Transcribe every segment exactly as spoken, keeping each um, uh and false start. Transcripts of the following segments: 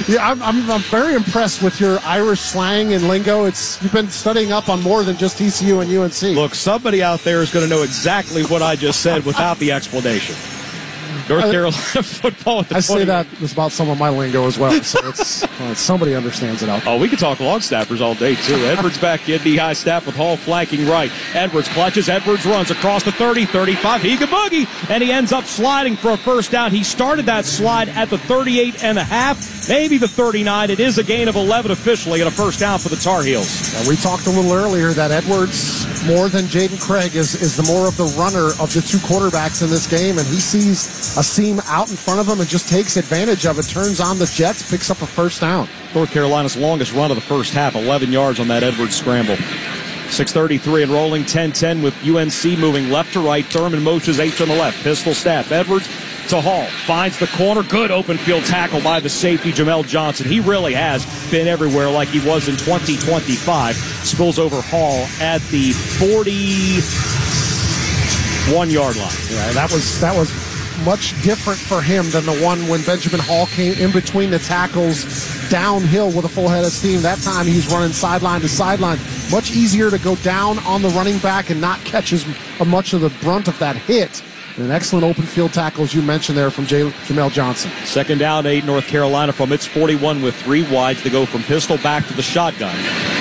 Yeah, I'm, I'm, I'm very impressed with your Irish slang and lingo. It's You've been studying up on more than just T C U and U N C. Look, somebody out there is going to know exactly what I just said without the explanation. North Carolina football at the I twenty. say that is about some of my lingo as well, so it's well, somebody understands it out there. Oh, we could talk long snappers all day, too. Edwards back in, knee-high snap with Hall flanking right. Edwards clutches, Edwards runs across the thirty, thirty-five, he can boogie, and he ends up sliding for a first down. He started that slide at the thirty-eight and a half, maybe the thirty-nine. It is a gain of eleven officially and a first down for the Tar Heels. And we talked a little earlier that Edwards, more than Jaden Craig, is, is the more of the runner of the two quarterbacks in this game, and he sees a seam out in front of him and just takes advantage of it, turns on the jets, picks up a first down. North Carolina's longest run of the first half, eleven yards on that Edwards scramble. six thirty-three and rolling, ten ten with U N C moving left to right. Thurman motions H on the left. Pistol snap. Edwards to Hall. Finds the corner. Good open field tackle by the safety, Jamel Johnson. He really has been everywhere like he was in twenty twenty-five. Spills over Hall at the forty-one-yard line. Yeah, that was that was much different for him than the one when Benjamin Hall came in between the tackles downhill with a full head of steam. That time he's running sideline to sideline. Much easier to go down on the running back and not catch as much of the brunt of that hit. And an excellent open field tackle, as you mentioned there, from J- Jamel Johnson. Second down, eight, North Carolina from its forty-one with three wides. They go from pistol back to the shotgun.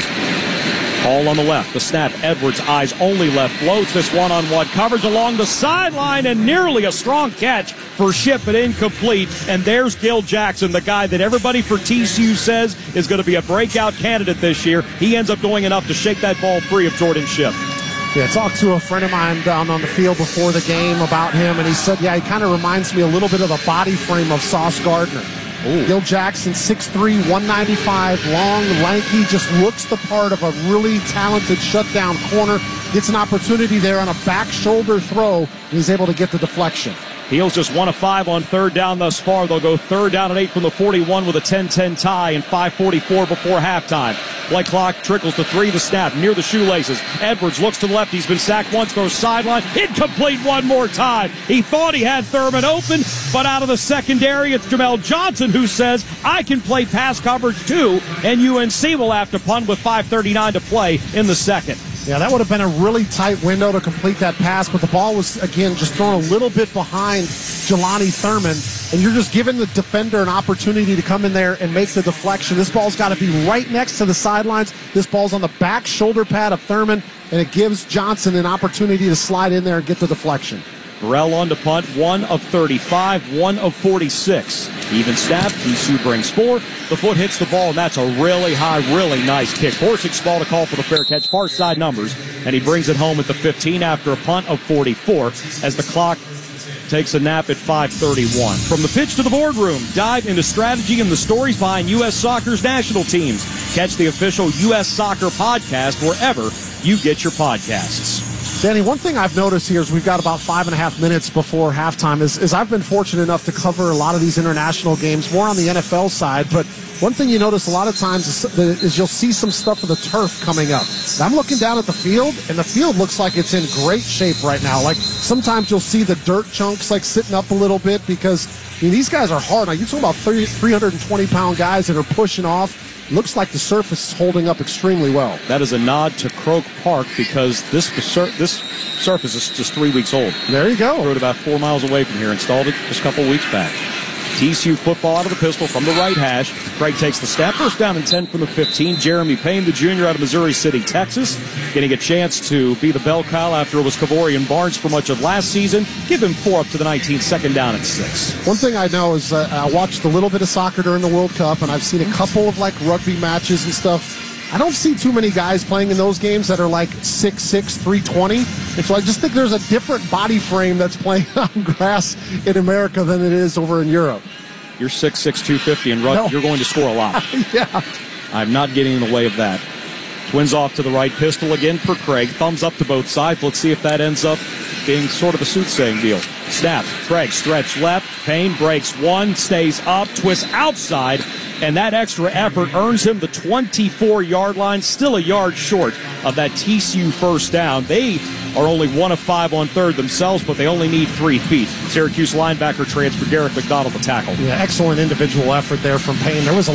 Hall on the left, the snap, Edwards, eyes only left, floats this one-on-one coverage along the sideline, and nearly a strong catch for Shipp, but incomplete. And there's Gil Jackson, the guy that everybody for T C U says is going to be a breakout candidate this year. He ends up doing enough to shake that ball free of Jordan Shipp. Yeah, I talked to a friend of mine down on the field before the game about him, and he said, yeah, he kind of reminds me a little bit of the body frame of Sauce Gardner. Ooh. Gil Jackson, six three, one ninety-five, long, lanky, just looks the part of a really talented shutdown corner. Gets an opportunity there on a back shoulder throw, and he's able to get the deflection. Heels just one of five on third down thus far. They'll go third down and eight from the forty-one with a ten ten tie and five forty-four before halftime. Play clock trickles to three. The snap near the shoelaces. Edwards looks to the left. He's been sacked once, goes sideline. Incomplete one more time. He thought he had Thurman open, but out of the secondary, it's Jamel Johnson who says, I can play pass coverage too, and U N C will have to punt with five thirty-nine to play in the second. Yeah, that would have been a really tight window to complete that pass, but the ball was, again, just thrown a little bit behind Jelani Thurman, and you're just giving the defender an opportunity to come in there and make the deflection. This ball's got to be right next to the sidelines. This ball's on the back shoulder pad of Thurman, and it gives Johnson an opportunity to slide in there and get the deflection. Burrell on to punt, one of thirty-five, one of forty-six. Even snap, T C U brings four. The foot hits the ball, and that's a really high, really nice kick. Horsick's ball to call for the fair catch, far side numbers, and he brings it home at the fifteen after a punt of forty-four as the clock takes a nap at five thirty-one. From the pitch to the boardroom, dive into strategy and the stories behind U S Soccer's national teams. Catch the official U S Soccer podcast wherever you get your podcasts. Danny, one thing I've noticed here is we've got about five and a half minutes before halftime is, is I've been fortunate enough to cover a lot of these international games, more on the N F L side, but one thing you notice a lot of times is, is you'll see some stuff of the turf coming up. And I'm looking down at the field, and the field looks like it's in great shape right now. Like, sometimes you'll see the dirt chunks, like, sitting up a little bit because, I mean, these guys are hard. Now, you're talking about three hundred twenty pound guys that are pushing off. Looks like the surface is holding up extremely well. That is a nod to Croke Park because this this surface is just three weeks old. There you go. Threw it about four miles away from here. Installed it just a couple weeks back. T C U football out of the pistol from the right hash. Craig takes the snap. First down and ten from the fifteen. Jeremy Payne, the junior out of Missouri City, Texas, getting a chance to be the bell cow after it was Kavorian Barnes for much of last season. Give him four up to the nineteen. Second down and six. One thing I know is uh, I watched a little bit of soccer during the World Cup, and I've seen a couple of, like, rugby matches and stuff. I don't see too many guys playing in those games that are like six six, three twenty. And so I just think there's a different body frame that's playing on grass in America than it is over in Europe. You're six six, two fifty, and rugby, no. You're going to score a lot. Yeah. I'm not getting in the way of that. Twins off to the right, pistol again for Craig. Thumbs up to both sides. Let's see if that ends up being sort of a soothsaying deal. Snap, Craig, stretch left. Payne breaks one, stays up, twists outside, and that extra effort earns him the twenty-four-yard line, still a yard short of that T C U first down. They are only one of five on third themselves, but they only need three feet. Syracuse linebacker transfer Garrett McDonald to tackle. Yeah, excellent individual effort there from Payne. There was a